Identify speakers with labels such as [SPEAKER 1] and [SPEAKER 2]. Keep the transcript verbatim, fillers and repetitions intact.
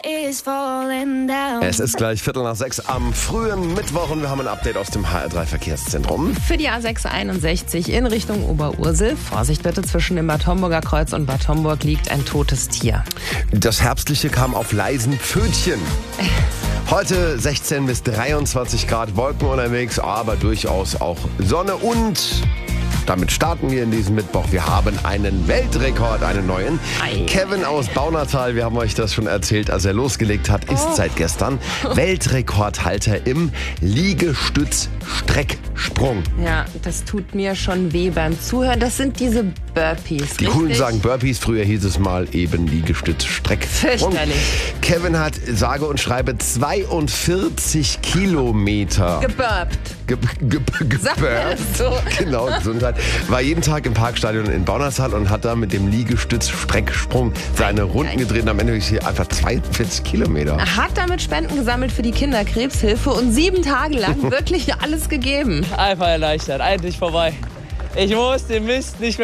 [SPEAKER 1] is falling down.
[SPEAKER 2] Es ist gleich Viertel nach sechs am frühen Mittwoch und wir haben ein Update aus dem H R drei Verkehrszentrum.
[SPEAKER 3] Für die A sechs einundsechzig in Richtung Oberursel. Vorsicht bitte, zwischen dem Bad Homburger Kreuz und Bad Homburg liegt ein totes Tier.
[SPEAKER 2] Das Herbstliche kam auf leisen Pfötchen. Heute sechzehn bis dreiundzwanzig Grad, Wolken unterwegs, aber durchaus auch Sonne und damit starten wir in diesem Mittwoch. Wir haben einen Weltrekord, einen neuen.
[SPEAKER 3] Ei.
[SPEAKER 2] Kevin aus Baunatal, wir haben euch das schon erzählt, als er losgelegt hat, ist
[SPEAKER 3] Oh.
[SPEAKER 2] seit gestern Weltrekordhalter im Liegestütz-Strecksprung.
[SPEAKER 3] Ja, das tut mir schon weh beim Zuhören. Das sind diese Burpees,
[SPEAKER 2] Die
[SPEAKER 3] richtig?
[SPEAKER 2] Coolen sagen Burpees, früher hieß es mal eben Liegestütz-Strecksprung.
[SPEAKER 3] Fürchterlich.
[SPEAKER 2] Kevin hat sage und schreibe zweiundvierzig Kilometer
[SPEAKER 3] Geburpt.
[SPEAKER 2] ge ge ge
[SPEAKER 3] Sagt man das so?
[SPEAKER 2] Genau, Gesundheit. War jeden Tag im Parkstadion in Baunatal und hat da mit dem Liegestütz-Strecksprung seine Runden gedreht. Und am Ende ist hier einfach zweiundvierzig Kilometer.
[SPEAKER 3] Hat damit Spenden gesammelt für die Kinderkrebshilfe und sieben Tage lang wirklich alles gegeben.
[SPEAKER 4] Einfach erleichtert, endlich vorbei. Ich muss den Mist nicht mehr